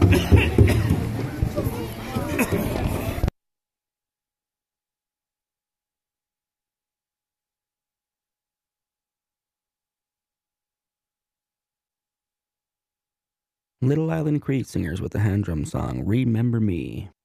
Little Island Crete Singers with the hand drum song "Remember Me."